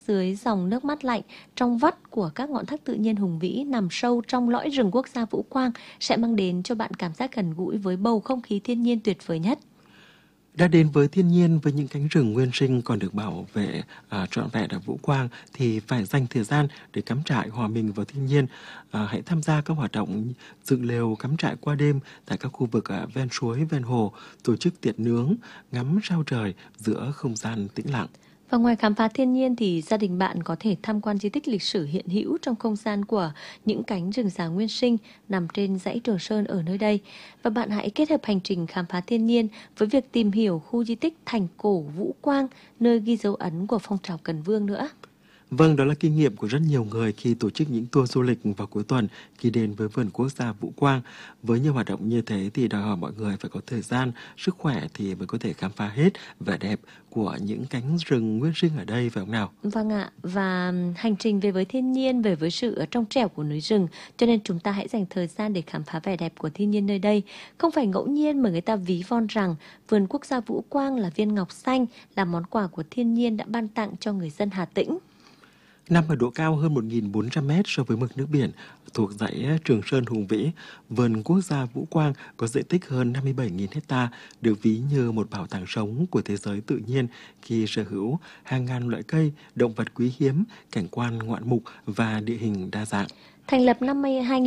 Dưới dòng nước mắt lạnh, trong vắt của các ngọn thác tự nhiên hùng vĩ nằm sâu trong lõi rừng quốc gia Vũ Quang sẽ mang đến cho bạn cảm giác gần gũi với bầu không khí thiên nhiên tuyệt vời nhất. Đã đến với thiên nhiên với những cánh rừng nguyên sinh còn được bảo vệ trọn vẹn ở Vũ Quang thì phải dành thời gian để cắm trại hòa mình vào thiên nhiên. Hãy tham gia các hoạt động dựng lều cắm trại qua đêm tại các khu vực ven suối, ven hồ, tổ chức tiệc nướng, ngắm sao trời giữa không gian tĩnh lặng. Và ngoài khám phá thiên nhiên thì gia đình bạn có thể tham quan di tích lịch sử hiện hữu trong không gian của những cánh rừng già nguyên sinh nằm trên dãy Trường Sơn ở nơi đây. Và bạn hãy kết hợp hành trình khám phá thiên nhiên với việc tìm hiểu khu di tích Thành Cổ Vũ Quang, nơi ghi dấu ấn của phong trào Cần Vương nữa. Vâng, đó là kinh nghiệm của rất nhiều người khi tổ chức những tour du lịch vào cuối tuần khi đến với vườn quốc gia Vũ Quang. Với nhiều hoạt động như thế thì đòi hỏi mọi người phải có thời gian, sức khỏe thì mới có thể khám phá hết vẻ đẹp của những cánh rừng nguyên sinh ở đây, phải không nào? Vâng ạ, và hành trình về với thiên nhiên, về với sự trong trẻo của núi rừng, cho nên chúng ta hãy dành thời gian để khám phá vẻ đẹp của thiên nhiên nơi đây. Không phải ngẫu nhiên mà người ta ví von rằng vườn quốc gia Vũ Quang là viên ngọc xanh, là món quà của thiên nhiên đã ban tặng cho người dân Hà Tĩnh. Nằm ở độ cao hơn 1.400 mét so với mực nước biển, thuộc dãy Trường Sơn hùng vĩ, vườn quốc gia Vũ Quang có diện tích hơn 57.000 hecta, được ví như một bảo tàng sống của thế giới tự nhiên khi sở hữu hàng ngàn loại cây, động vật quý hiếm, cảnh quan ngoạn mục và địa hình đa dạng. Thành lập năm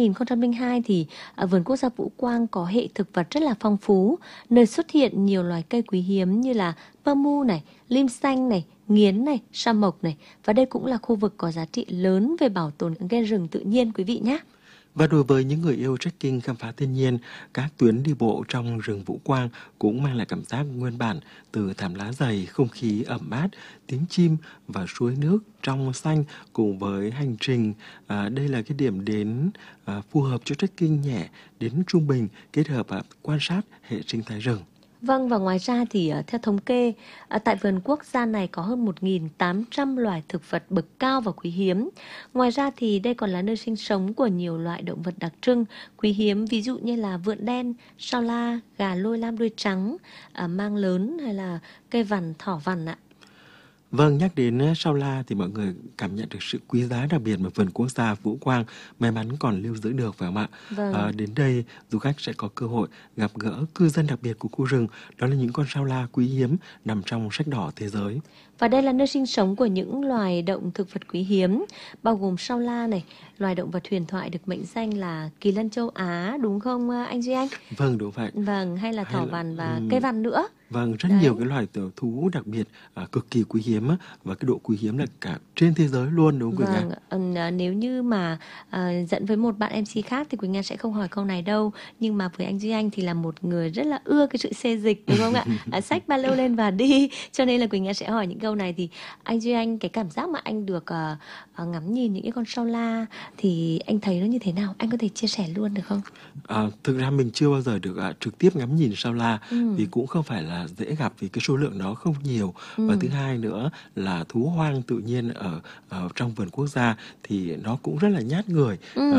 2002 thì vườn quốc gia Vũ Quang có hệ thực vật rất là phong phú, nơi xuất hiện nhiều loài cây quý hiếm như là pơ mu này, lim xanh này, nghiến này, sa mộc này, và đây cũng là khu vực có giá trị lớn về bảo tồn những cây rừng tự nhiên quý vị nhé. Và đối với những người yêu trekking khám phá thiên nhiên, các tuyến đi bộ trong rừng Vũ Quang cũng mang lại cảm giác nguyên bản từ thảm lá dày, không khí ẩm át, tiếng chim và suối nước trong xanh cùng với hành trình. Đây là cái điểm đến phù hợp cho trekking nhẹ đến trung bình kết hợp quan sát hệ sinh thái rừng. Vâng, và ngoài ra thì theo thống kê, tại vườn quốc gia này có hơn 1.800 loài thực vật bậc cao và quý hiếm. Ngoài ra thì đây còn là nơi sinh sống của nhiều loại động vật đặc trưng, quý hiếm, ví dụ như là vượn đen, sao la, gà lôi lam đuôi trắng, mang lớn hay là cây vằn, thỏ vằn ạ. Vâng, nhắc đến sao la thì mọi người cảm nhận được sự quý giá đặc biệt mà vườn quốc gia Vũ Quang may mắn còn lưu giữ được, phải không ạ? Vâng. Đến đây, du khách sẽ có cơ hội gặp gỡ cư dân đặc biệt của khu rừng, đó là những con sao la quý hiếm nằm trong sách đỏ thế giới. Và đây là nơi sinh sống của những loài động thực vật quý hiếm, bao gồm sao la này, loài động vật huyền thoại được mệnh danh là kỳ lân châu Á, đúng không anh Duy Anh? Vâng, đúng vậy. Vâng, hay là Hay thỏ là, vằn và cây vằn nữa. Vâng, rất Đấy. nhiều cái loài thú đặc biệt, cực kỳ quý hiếm á, và cái độ quý hiếm là cả trên thế giới luôn, đúng không Quỳnh Nga? Vâng, nếu như mà dẫn với một bạn MC khác thì Quỳnh Nga sẽ không hỏi câu này đâu. Nhưng mà với anh Duy Anh thì là một người rất là ưa cái sự xê dịch, đúng không ạ? Xách ba lô lên và đi. Cho nên là Quỳnh Nga sẽ hỏi những câu này. Thì anh Duy Anh, cái cảm giác mà anh được ngắm nhìn những cái con sao la thì anh thấy nó như thế nào? Anh có thể chia sẻ luôn được không? Thực ra mình chưa bao giờ được trực tiếp ngắm nhìn sao la, vì cũng không phải là dễ gặp, vì cái số lượng nó không nhiều. Và thứ hai nữa là thú hoang tự nhiên ở trong vườn quốc gia thì nó cũng rất là nhát người.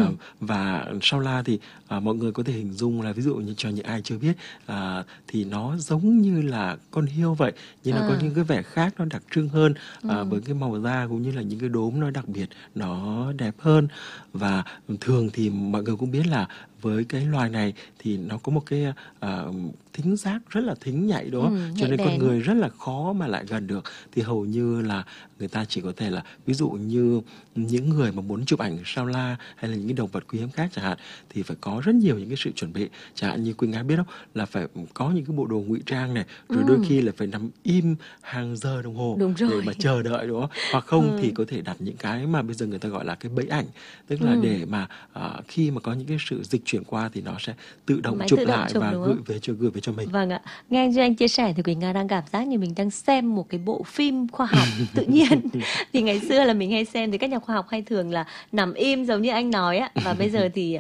Và sao la thì mọi người có thể hình dung là, ví dụ như cho những ai chưa biết, thì nó giống như là con hươu vậy, nhưng nó có những cái vẻ khác, nó đặc trưng hơn, với cái màu da cũng như là những cái đốm nó đặc biệt, nó đẹp hơn. Và thường thì mọi người cũng biết là với cái loài này thì nó có một cái thính giác rất là thính nhạy đó, cho nên con người rất là khó mà lại gần được. Thì hầu như là người ta chỉ có thể là, ví dụ như những người mà muốn chụp ảnh sao la hay là những cái động vật quý hiếm khác chẳng hạn, thì phải có rất nhiều những cái sự chuẩn bị. Chẳng hạn như Quỳnh Nga biết không, là phải có những cái bộ đồ ngụy trang này, rồi đôi khi là phải nằm im hàng giờ đồng hồ để mà chờ đợi đó. Hoặc không thì có thể đặt những cái mà bây giờ người ta gọi là cái bẫy ảnh, tức là để mà khi mà có những cái sự dịch chuyển qua thì nó sẽ tự động chụp lại và gửi về cho mình. Vâng ạ. Nghe anh Duy Anh chia sẻ thì Quỳnh Nga đang cảm giác như mình đang xem một cái bộ phim khoa học tự nhiên. Thì ngày xưa là mình hay xem thì các nhà khoa học hay thường là nằm im giống như anh nói á. Và bây giờ thì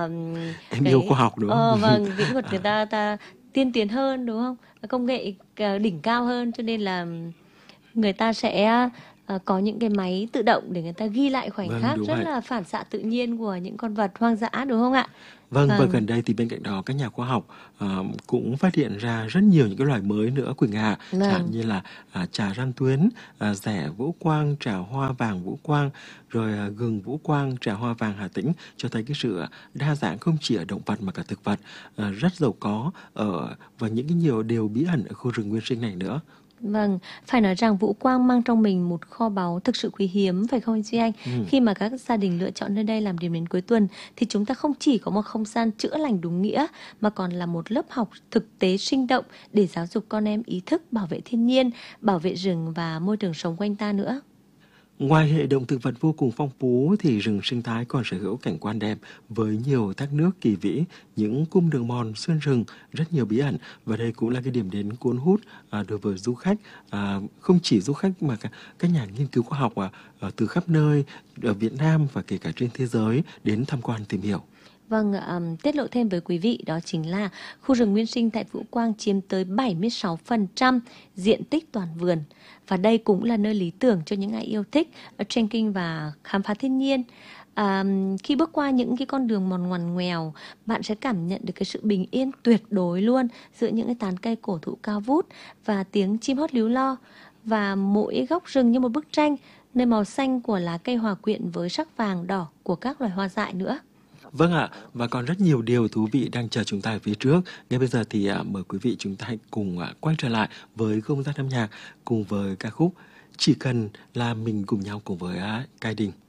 em yêu khoa học đúng không? Vâng, kỹ thuật người ta tiên tiến hơn đúng không? Công nghệ đỉnh cao hơn, cho nên là người ta sẽ có những cái máy tự động để người ta ghi lại khoảnh Vâng, khắc đúng rất vậy. là phản xạ tự nhiên của những con vật hoang dã, đúng không ạ? Vâng, và Vâng, gần đây thì bên cạnh đó các nhà khoa học cũng phát hiện ra rất nhiều những cái loài mới nữa Quỳnh Hà, chẳng hạn vâng. như là trà răng tuyến, rẻ vũ quang, trà hoa vàng vũ quang, rồi gừng vũ quang, trà hoa vàng Hà Tĩnh, cho thấy cái sự đa dạng không chỉ ở động vật mà cả thực vật, rất giàu có ở và những cái nhiều điều bí ẩn ở khu rừng nguyên sinh này nữa. Vâng, phải nói rằng Vũ Quang mang trong mình một kho báu thực sự quý hiếm, phải không anh Duy Anh? Ừ. Khi mà các gia đình lựa chọn nơi đây làm điểm đến cuối tuần thì chúng ta không chỉ có một không gian chữa lành đúng nghĩa mà còn là một lớp học thực tế sinh động để giáo dục con em ý thức bảo vệ thiên nhiên, bảo vệ rừng và môi trường sống quanh ta nữa. Ngoài hệ động thực vật vô cùng phong phú thì rừng sinh thái còn sở hữu cảnh quan đẹp với nhiều thác nước kỳ vĩ, những cung đường mòn xuyên rừng, rất nhiều bí ẩn và đây cũng là cái điểm đến cuốn hút đối với du khách, không chỉ du khách mà cả các nhà nghiên cứu khoa học từ khắp nơi ở Việt Nam và kể cả trên thế giới đến tham quan tìm hiểu. Vâng, tiết lộ thêm với quý vị đó chính là khu rừng nguyên sinh tại Vũ Quang chiếm tới 76% diện tích toàn vườn. Và đây cũng là nơi lý tưởng cho những ai yêu thích trekking và khám phá thiên nhiên. Khi bước qua những cái con đường mòn ngoằn ngoèo, bạn sẽ cảm nhận được cái sự bình yên tuyệt đối luôn giữa những cái tán cây cổ thụ cao vút và tiếng chim hót líu lo. Và mỗi góc rừng như một bức tranh, nơi màu xanh của lá cây hòa quyện với sắc vàng đỏ của các loài hoa dại nữa. Vâng ạ, và còn rất nhiều điều thú vị đang chờ chúng ta ở phía trước. Ngay bây giờ thì mời quý vị chúng ta hãy cùng quay trở lại với không gian âm nhạc cùng với ca khúc Chỉ cần là mình cùng nhau cùng với Cai Đình.